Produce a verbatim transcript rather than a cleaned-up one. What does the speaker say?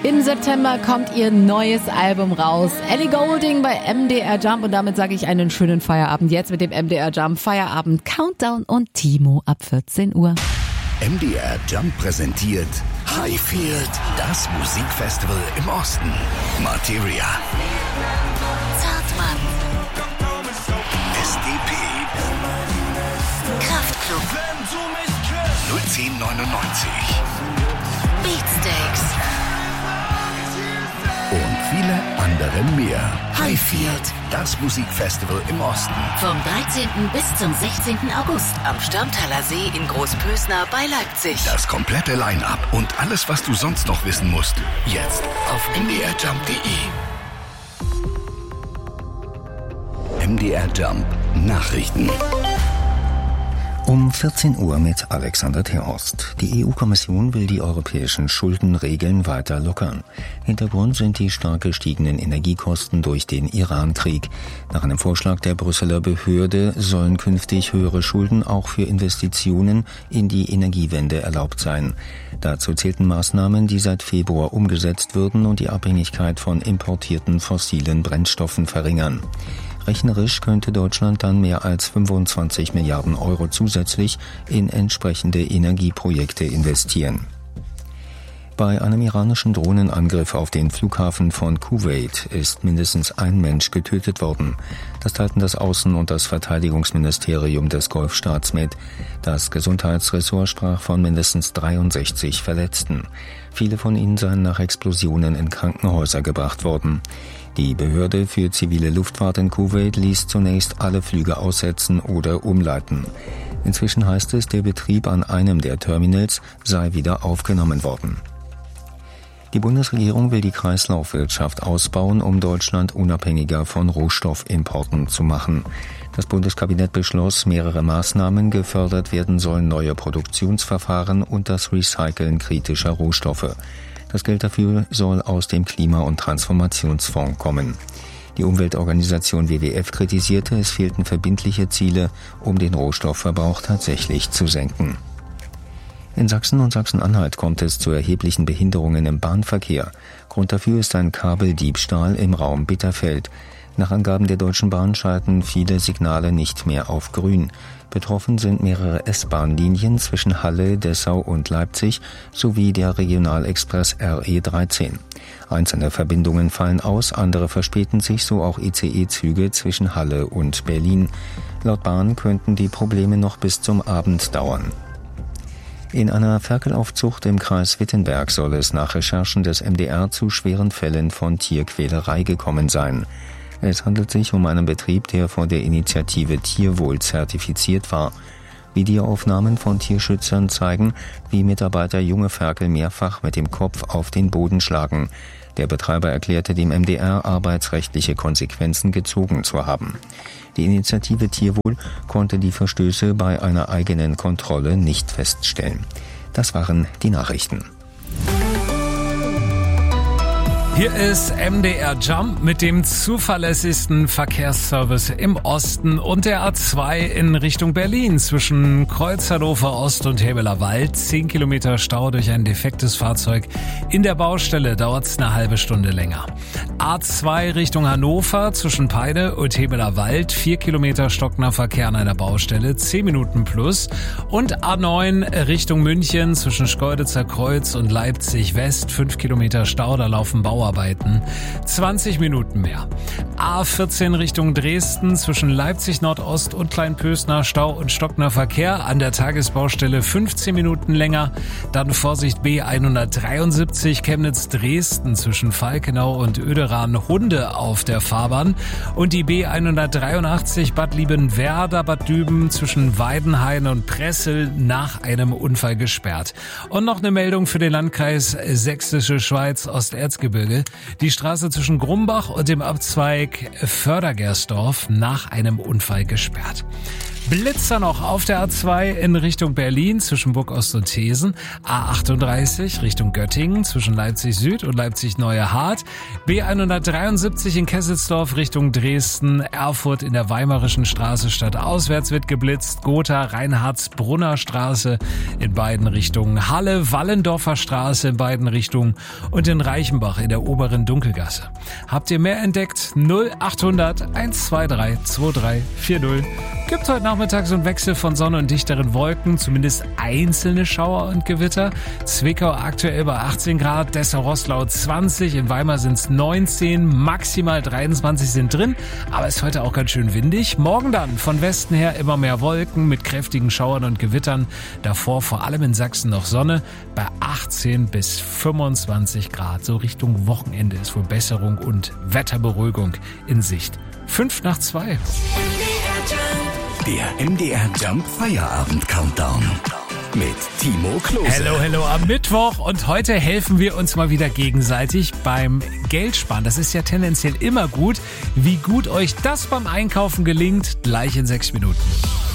Im September kommt ihr neues Album raus. Ellie Goulding bei M D R Jump und damit sage ich einen schönen Feierabend jetzt mit dem M D R Jump Feierabend Countdown und Timo ab vierzehn Uhr. M D R Jump präsentiert Highfield, das Musikfestival im Osten. Materia, Zartmann, S D P, Kraftklub, null zehn neunundneunzig Beatsteaks und viele andere mehr. Highfield. Das Musikfestival im Osten. Vom dreizehnten bis zum sechzehnten August am Störmtaler See in Großpösner bei Leipzig. Das komplette Line-Up und alles, was du sonst noch wissen musst, jetzt auf m d r jump punkt de. M D R Jump Nachrichten. Um vierzehn Uhr mit Alexander Terhorst. Die E U-Kommission will die europäischen Schuldenregeln weiter lockern. Hintergrund sind die stark gestiegenen Energiekosten durch den Iran-Krieg. Nach einem Vorschlag der Brüsseler Behörde sollen künftig höhere Schulden auch für Investitionen in die Energiewende erlaubt sein. Dazu zählten Maßnahmen, die seit Februar umgesetzt würden und die Abhängigkeit von importierten fossilen Brennstoffen verringern. Rechnerisch könnte Deutschland dann mehr als fünfundzwanzig Milliarden Euro zusätzlich in entsprechende Energieprojekte investieren. Bei einem iranischen Drohnenangriff auf den Flughafen von Kuwait ist mindestens ein Mensch getötet worden. Das teilten das Außen- und das Verteidigungsministerium des Golfstaats mit. Das Gesundheitsressort sprach von mindestens dreiundsechzig Verletzten. Viele von ihnen seien nach Explosionen in Krankenhäuser gebracht worden. Die Behörde für zivile Luftfahrt in Kuwait ließ zunächst alle Flüge aussetzen oder umleiten. Inzwischen heißt es, der Betrieb an einem der Terminals sei wieder aufgenommen worden. Die Bundesregierung will die Kreislaufwirtschaft ausbauen, um Deutschland unabhängiger von Rohstoffimporten zu machen. Das Bundeskabinett beschloss mehrere Maßnahmen, gefördert werden sollen neue Produktionsverfahren und das Recyceln kritischer Rohstoffe. Das Geld dafür soll aus dem Klima- und Transformationsfonds kommen. Die Umweltorganisation W W F kritisierte, es fehlten verbindliche Ziele, um den Rohstoffverbrauch tatsächlich zu senken. In Sachsen und Sachsen-Anhalt kommt es zu erheblichen Behinderungen im Bahnverkehr. Grund dafür ist ein Kabeldiebstahl im Raum Bitterfeld. Nach Angaben der Deutschen Bahn schalten viele Signale nicht mehr auf grün. Betroffen sind mehrere S-Bahn-Linien zwischen Halle, Dessau und Leipzig sowie der Regionalexpress R E dreizehn. Einzelne Verbindungen fallen aus, andere verspäten sich, so auch I C E-Züge zwischen Halle und Berlin. Laut Bahn könnten die Probleme noch bis zum Abend dauern. In einer Ferkelaufzucht im Kreis Wittenberg soll es nach Recherchen des M D R zu schweren Fällen von Tierquälerei gekommen sein. Es handelt sich um einen Betrieb, der von der Initiative Tierwohl zertifiziert war. Videoaufnahmen von Tierschützern zeigen, wie Mitarbeiter junge Ferkel mehrfach mit dem Kopf auf den Boden schlagen. Der Betreiber erklärte dem M D R, arbeitsrechtliche Konsequenzen gezogen zu haben. Die Initiative Tierwohl konnte die Verstöße bei einer eigenen Kontrolle nicht feststellen. Das waren die Nachrichten. Hier ist M D R Jump mit dem zuverlässigsten Verkehrsservice im Osten und der A zwei in Richtung Berlin zwischen Kreuz Hannover Ost und Hebeler Wald. Zehn Kilometer Stau durch ein defektes Fahrzeug. In der Baustelle dauert es eine halbe Stunde länger. A zwei Richtung Hannover zwischen Peine und Hebeler Wald. Vier Kilometer stockender Verkehr an einer Baustelle. Zehn Minuten plus. Und A neun Richtung München zwischen Schkeuditzer Kreuz und Leipzig West. Fünf Kilometer Stau, da laufen Bauarbeiten. zwanzig Minuten mehr. A vierzehn Richtung Dresden zwischen Leipzig Nordost und Kleinpösner Stau und stockender Verkehr. An der Tagesbaustelle fünfzehn Minuten länger. Dann Vorsicht B hundertdreiundsiebzig Chemnitz Dresden zwischen Falkenau und Oederan Hunde auf der Fahrbahn. Und die B hundertdreiundachtzig Bad Liebenwerda Bad Düben zwischen Weidenhain und Pressel nach einem Unfall gesperrt. Und noch eine Meldung für den Landkreis Sächsische Schweiz Osterzgebirge. Folge die Straße zwischen Grumbach und dem Abzweig Fördergersdorf nach einem Unfall gesperrt. Blitzer noch auf der A zwei in Richtung Berlin zwischen Burgost und Thesen, A achtunddreißig Richtung Göttingen zwischen Leipzig Süd und Leipzig Neue Hart, B hundertdreiundsiebzig in Kesselsdorf Richtung Dresden, Erfurt in der Weimarischen Straße stadtauswärts wird geblitzt, Gotha, Reinhardsbrunner Straße in beiden Richtungen, Halle, Wallendorfer Straße in beiden Richtungen und in Reichenbach in der oberen Dunkelgasse. Habt ihr mehr entdeckt? null achthundert eins zwei drei zwei drei vier null. Gibt heute Nachmittag so einen Wechsel von Sonne und dichteren Wolken, zumindest einzelne Schauer und Gewitter. Zwickau aktuell bei achtzehn Grad, Dessau-Roßlau zwanzig, in Weimar sind es neunzehn, maximal dreiundzwanzig sind drin, aber ist heute auch ganz schön windig. Morgen dann von Westen her immer mehr Wolken mit kräftigen Schauern und Gewittern. Davor vor allem in Sachsen noch Sonne bei achtzehn bis fünfundzwanzig Grad. So Richtung Wochenende ist wohl Besserung und Wetterberuhigung in Sicht. Fünf nach zwei. Der M D R Jump Feierabend Countdown mit Timo Klose. Hello, hello am Mittwoch und heute helfen wir uns mal wieder gegenseitig beim Geldsparen. Das ist ja tendenziell immer gut. Wie gut euch das beim Einkaufen gelingt, gleich in sechs Minuten.